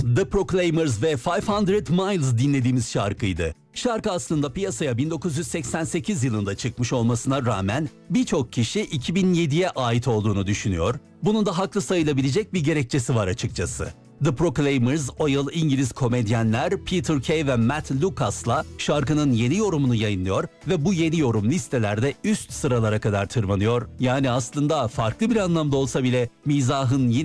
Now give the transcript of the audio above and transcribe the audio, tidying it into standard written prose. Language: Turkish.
The Proclaimers ve 500 Miles dinlediğimiz şarkıydı. Şarkı aslında piyasaya 1988 yılında çıkmış olmasına rağmen birçok kişi 2007'ye ait olduğunu düşünüyor. Bunun da haklı sayılabilecek bir gerekçesi var açıkçası. The Proclaimers o yıl İngiliz komedyenler Peter Kay ve Matt Lucas'la şarkının yeni yorumunu yayınlıyor ve bu yeni yorum listelerde üst sıralara kadar tırmanıyor. Yani aslında farklı bir anlamda olsa bile mizahın yine